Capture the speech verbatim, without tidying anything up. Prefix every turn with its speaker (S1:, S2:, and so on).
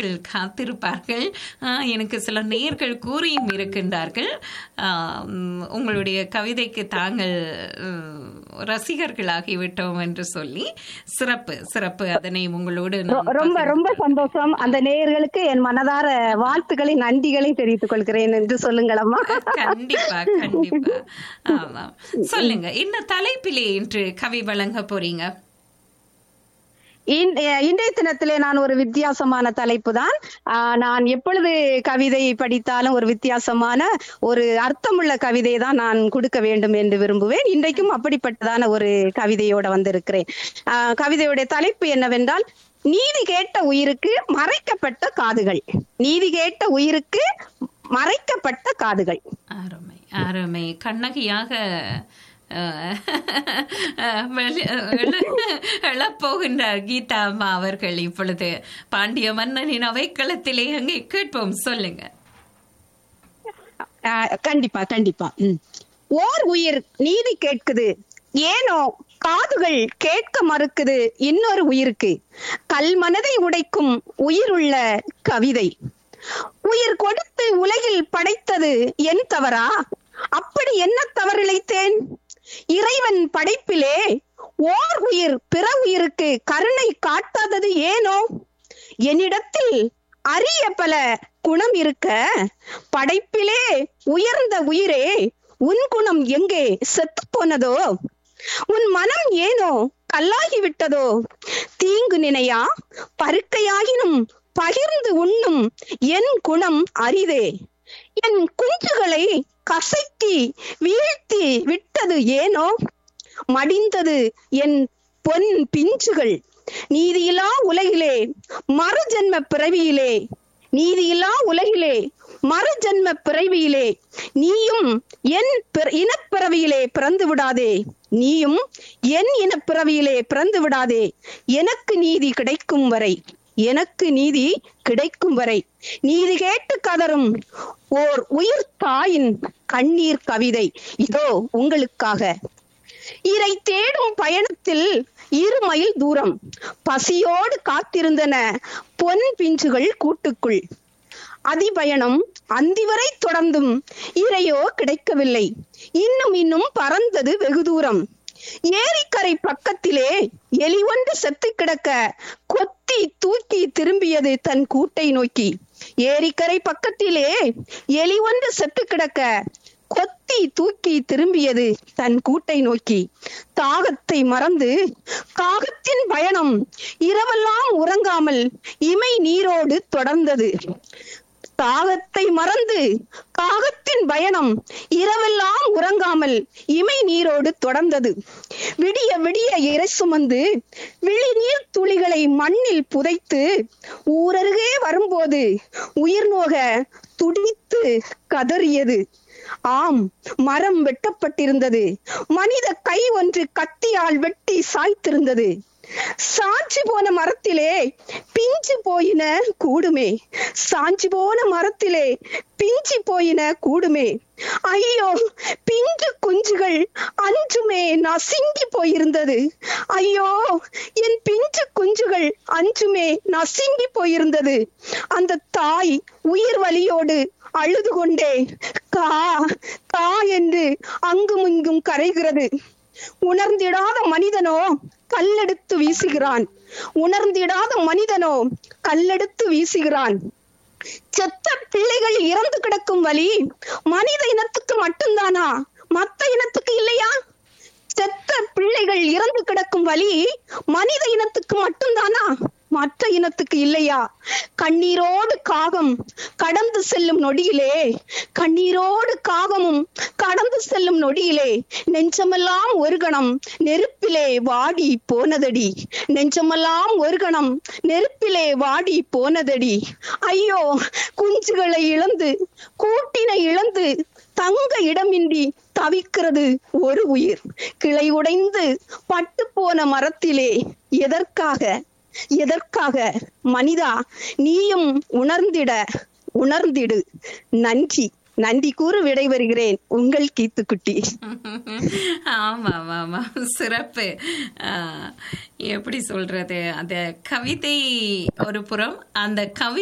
S1: நேயர்கள் காத்திருப்பார்கள். எனக்கு சில நேயர்கள் கூறியும் இருக்கின்றார்கள், உங்களுடைய கவிதைக்கு தாங்கள் ரசிகர்களாகிவிட்டோம் என்று சொல்லி. சிறப்பு சிறப்பு. அதனை உங்களோடு
S2: ரொம்ப ரொம்ப சந்தோஷம். அந்த நேயர்களுக்கு என் மனதார வாழ்த்துக்களை நன்றிகளை தெரிவித்துக் கொள்கிறேன் என்று சொல்லுங்களம்மா.
S1: கண்டிப்பா கண்டிப்பா. ஆமா, சொல்லுங்க, என்ன தலைப்பிலே இன்று கவி வழங்க போறீங்க?
S2: இன்றைய தினத்திலே நான் ஒரு வித்தியாசமான தலைப்பு தான். நான் எப்பொழுது கவிதை படித்தாலும் ஒரு வித்தியாசமான ஒரு அர்த்தமுள்ள கவிதை தான் நான் கொடுக்க வேண்டும் என்று விரும்புவேன். இன்றைக்கும் அப்படிப்பட்டதான ஒரு கவிதையோட வந்திருக்கிறேன். ஆஹ் கவிதையுடைய தலைப்பு என்னவென்றால், நீதி கேட்ட உயிருக்கு மறைக்கப்பட்ட காதுகள். நீதி கேட்ட உயிருக்கு மறைக்கப்பட்ட காதுகள்.
S1: அருமை அருமை. கண்ணகியாக எழப்போகின்றார் கீதா அம்மா அவர்கள் இப்பொழுது. பாண்டிய மன்னனின் அவைக்களத்திலே அங்கே கேட்போம், சொல்லுங்க.
S2: கண்டிப்பா கண்டிப்பா. ஓர் உயிர் நீதி கேட்குது, ஏனோ காதுகள் கேட்க மறுக்குது இன்னொரு உயிருக்கு. கல் மனதை உடைக்கும் உயிருள்ள கவிதை. உயிர் கொடுத்து உலகில் படைத்தது என் தவறா? அப்படி என்ன தவறிழைத்தேன்? இறைவன் படைப்பிலே ஓர் உயிர் பிற உயிருக்கு கருணை காட்டாதது ஏனோ? என்னிடத்தில் அரிய பல குணம் இருக்க, படைப்பிலே உயர்ந்த உயிரே உன் குணம் எங்கே செத்து போனதோ? உன் மனம் ஏனோ கல்லாகி விட்டதோ? தீங்கு நினையா பருக்கையாகினும் பகிர்ந்து உண்ணும் என் குணம் அரிதே. என் குஞ்சுகளை கசைத்தி வீழ்த்தி விட்டது ஏனோ? மடிந்தது என் பொன் பிஞ்சுகள். நீதியிலா உலகிலே மறு ஜென்ம பிறவியிலே, நீதியிலா உலகிலே மறு ஜென்ம பிறவியிலே நீயும் என் இனப்பிறவியிலே பிறந்து விடாதே. நீயும் என் இனப்பிறவியிலே பிறந்து விடாதே. எனக்கு நீதி கிடைக்கும் வரை, எனக்கு நீதி கிடைக்கும் வரை நீதி கேட்டு கதரும் ஓர் உயிர் தாயின் கண்ணீர் கவிதை இதோ உங்களுக்காக. இறை தேடும் பயணத்தில் இரு மைல் தூரம் பசியோடு காத்திருந்தன பொன் பிஞ்சுகள் கூட்டுக்குள். அதிபயணம் அந்திவரை தொடர்ந்தும் இறையோ கிடைக்கவில்லை. இன்னும் இன்னும் பறந்தது வெகு தூரம். ஏரிக்கரை பக்கத்திலே எலி ஒன்று செத்து கிடக்க கொத்தி தூக்கி திரும்பியது தன் கூட்டை நோக்கி. ஏரிக்கரை பக்கத்திலே எலி ஒன்று செத்து கிடக்க கொத்தி தூக்கி திரும்பியது தன் கூட்டை நோக்கி. தாகத்தை மறந்து காகத்தின் பயணம் இரவெல்லாம் உறங்காமல் இமை நீரோடு தொடர்ந்தது. தாகத்தை மறந்து காகத்தின் பயணம் இரவெல்லாம் உறங்காமல் இமை நீரோடு தொடர்ந்தது. விடிய விடிய இறை சுமந்து விழி நீர் துளிகளை மண்ணில் புதைத்து ஊரருகே வரும்போது உயிர் நோக துடித்து கதறியது. ஆம், மரம் வெட்டப்பட்டிருந்தது. மனித கை ஒன்று கத்தியால் வெட்டி சாய்த்திருந்தது. சாஞ்சி போன மரத்திலே பிஞ்சு போயின கூடுமே. சாஞ்சி போன மரத்திலே பிஞ்சு போயின கூடுமே. ஐயோ, பிஞ்சு குஞ்சுகள் அஞ்சுமே நசுங்கி போயிருந்தது. ஐயோ, என் பிஞ்சு குஞ்சுகள் அஞ்சுமே நசுங்கி போயிருந்தது. அந்த தாய் உயிர் வலியோடு அழுது கொண்டே கா கா என்று அங்கும் இங்கும் கரைகிறது. உணர்ந்திடாத மனிதனோ கல்லெடுத்து வீசுகிறான். உணர்ந்திடாத மனிதனோ கல்லெடுத்து வீசுகிறான். செத்த பிள்ளைகள் இறந்து கிடக்கும் வலி மனித இனத்துக்கு மட்டும்தானா? மத்த இனத்துக்கு இல்லையா? செத்த பிள்ளைகள் இறந்து கிடக்கும் வலி மனித இனத்துக்கு மட்டும்தானா? மற்ற இனத்துக்கு இல்லையா? கண்ணீரோடு காகம் கடந்து செல்லும் நொடியிலே, கண்ணீரோடு காகமும் கடந்து செல்லும் நொடியிலே நெஞ்சமெல்லாம் ஒரு கணம் நெருப்பிலே வாடி போனதடி. நெஞ்சமெல்லாம் ஒரு கணம் நெருப்பிலே வாடி போனதடி. ஐயோ, குஞ்சுகளை இழந்து கூட்டினை இழந்து தங்க இடமின்றி தவிக்கிறது ஒரு உயிர். கிளை உடைந்து பட்டு போன மரத்திலே எதற்காக எதற்காக? மனிதா, நீயும் உணர்ந்திட உணர்ந்திடு. நன்றி நன்றி கூறு விடைபெறுகிறேன். உங்கள் கீத்துக்குட்டி.
S1: ஆமா ஆமா, சிறப்பு. எப்படி சொல்றது, அந்த கவிதை ஒரு புறம், அந்த கவி